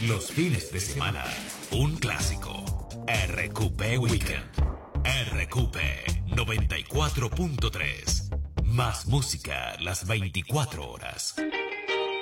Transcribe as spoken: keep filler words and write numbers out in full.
Los fines de semana, un clásico. R Q P Weekend. R Q P noventa y cuatro punto tres. Más música las veinticuatro horas.